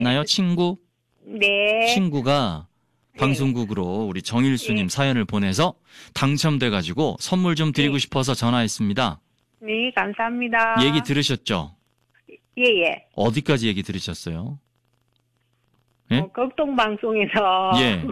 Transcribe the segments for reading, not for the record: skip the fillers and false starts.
나요, 친구? 네. 친구가 방송국으로 우리 정일수님 사연을 보내서 당첨돼가지고 선물 좀 드리고 싶어서 전화했습니다. 네, 감사합니다. 얘기 들으셨죠? 예, 예. 어디까지 얘기 들으셨어요? 예? 극동방송에서 예.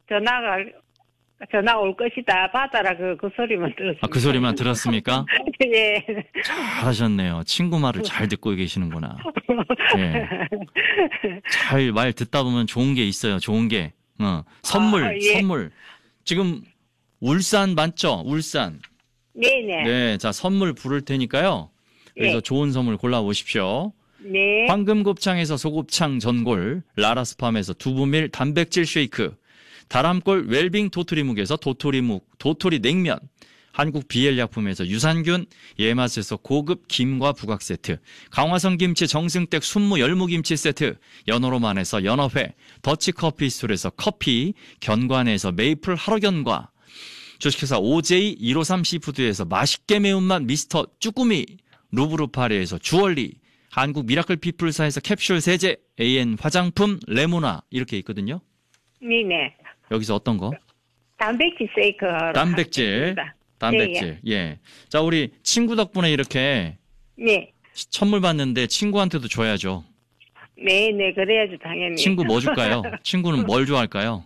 전화 올 것이다. 받아라. 그 소리만 들었습니다. 아, 그 소리만 들었습니까? 예. 잘하셨네요. 친구 말을 잘 듣고 계시는구나. 예. 잘 말 듣다 보면 좋은 게 있어요. 좋은 게. 선물, 예. 선물. 지금 울산 맞죠? 울산. 네네. 네, 자, 선물 부를 테니까요. 그래서 네. 좋은 선물 골라보십시오. 네. 황금곱창에서 소곱창 전골, 라라스팜에서 두부밀 단백질 쉐이크, 다람골 웰빙 도토리묵에서 도토리 냉면, 한국 비엘약품에서 유산균, 예맛에서 고급 김과 부각 세트, 강화성 김치 정승댁 순무 열무김치 세트, 연어로만에서 연어회, 더치커피 스토리에서 커피, 견관에서 메이플 하루견과, 주식회사 OJ 153 시푸드에서 맛있게 매운맛 미스터 쭈꾸미, 루브르파리에서 주얼리, 한국 미라클 피플사에서 캡슐 세제, AN 화장품, 레모나 이렇게 있거든요. 네네. 여기서 어떤 거? 단백질 쉐이크. 단백질. 단백질. 예. 자, 우리 친구 덕분에 이렇게 네. 선물 받는데 친구한테도 줘야죠. 네네. 그래야죠, 당연히. 친구 뭐 줄까요? 친구는 뭘 좋아할까요?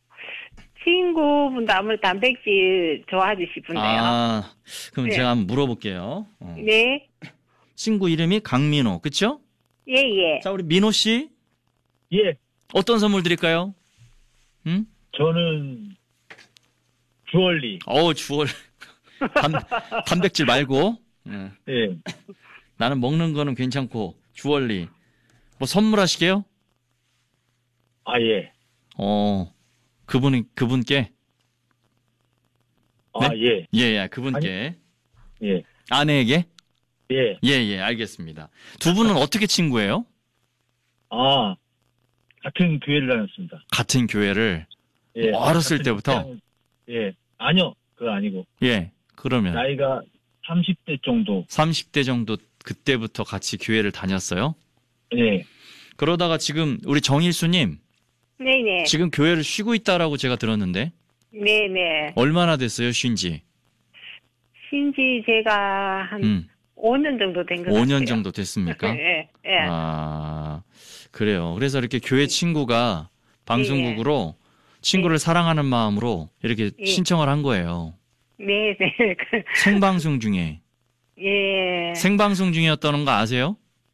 친구분도 아무래도 단백질 좋아하지 싶은데요. 아, 그럼 네. 제가 한번 물어볼게요. 네. 친구 이름이 강민호, 그쵸? 예, 예. 자, 우리 민호 씨. 예, 어떤 선물 드릴까요? 응? 저는 주얼리. 주얼. 단백질 말고. 예. 예. 나는 먹는 거는 괜찮고, 주얼리. 뭐 선물하시게요? 아, 예. 그분께? 아, 예. 예, 그분께. 예. 아내에게? 예. 예, 알겠습니다. 두 분은 어떻게 친구예요? 아, 같은 교회를 다녔습니다. 같은 교회를? 예. 어렸을 같은 때부터? 직장, 예. 아니요. 그거 아니고. 예, 그러면. 나이가 30대 정도. 30대 정도 그때부터 같이 교회를 다녔어요? 예. 그러다가 지금 우리 정일수님, 네네. 지금 교회를 쉬고 있다라고 제가 들었는데, 네네. 얼마나 됐어요, 쉰지? 신지 제가 한 5년 정도 된 것 같아요. 5년 정도 됐습니까? 예, 예. 아, 그래요. 그래서 이렇게 교회 친구가 방송국으로 친구를 사랑하는 마음으로 이렇게 예. 신청을 한 거예요. 네네. 생방송 중에. 예. 생방송 중이었다는 거 아세요?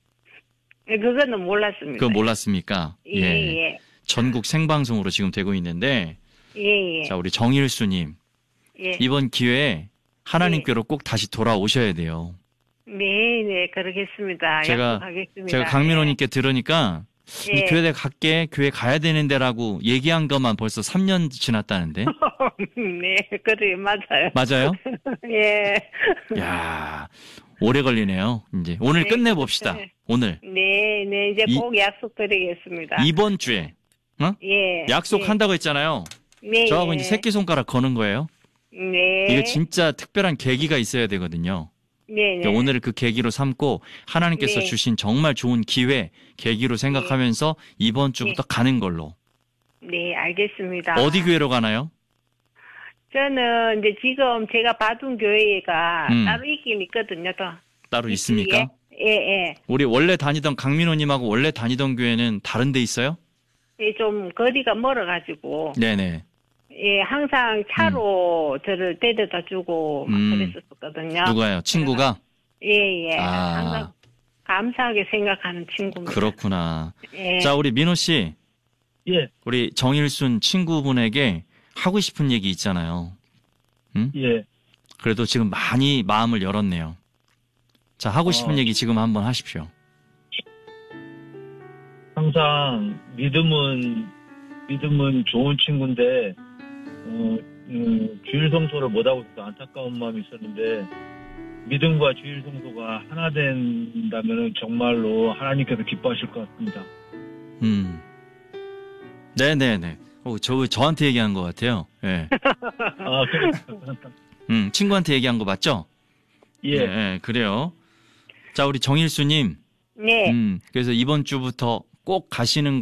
그거는 몰랐습니다. 그거 몰랐습니까? 예, 예. 전국 생방송으로 지금 되고 있는데, 예, 예. 자, 우리 정일수님. 예. 이번 기회에 하나님께로 꼭 다시 돌아오셔야 돼요. 네네, 그러겠습니다. 약속하겠습니다. 제가 강민호님께 들으니까, 예. 이 교회 갈게, 교회 가야 되는데라고 얘기한 것만 벌써 3년 지났다는데? 네, 그래요, 맞아요. 맞아요? 예. 야, 오래 걸리네요. 이제 오늘 네, 끝내봅시다. 네. 오늘. 네, 이제 꼭 약속드리겠습니다. 이번 주에. 예. 약속한다고 했잖아요. 네. 저하고 이제 새끼손가락 거는 거예요. 네. 이게 진짜 특별한 계기가 있어야 되거든요. 네. 그러니까 오늘을 그 계기로 삼고 하나님께서 네. 주신 정말 좋은 기회, 계기로 생각하면서 이번 주부터 가는 걸로. 네, 알겠습니다. 어디 교회로 가나요? 저는 이제 지금 제가 받은 교회가 따로 있긴 있거든요, 또. 따로 있습니까? 예. 우리 원래 다니던 강민호님하고 원래 다니던 교회는 다른 데 있어요? 예, 좀 거리가 멀어가지고. 네네. 예, 항상 차로 저를 데려다 주고 막 그랬었거든요. 누가요? 친구가? 예. 아. 항상 감사하게 생각하는 친구입니다. 그렇구나. 예. 자, 우리 민호 씨. 예. 우리 정일순 친구분에게 하고 싶은 얘기 있잖아요. 응? 예. 그래도 지금 많이 마음을 열었네요. 자, 하고 싶은 얘기 지금 한번 하십시오. 항상 믿음은 좋은 친구인데, 주일 성소를 못하고 있어 안타까운 마음이 있었는데, 믿음과 주일 성소가 하나 된다면 정말로 하나님께서 기뻐하실 것 같습니다. 네네네. 저한테 얘기한 것 같아요. 예. 아, 그래요? 친구한테 얘기한 거 맞죠? 예. 네, 그래요. 자, 우리 정일수님. 네. 그래서 이번 주부터 꼭 가시는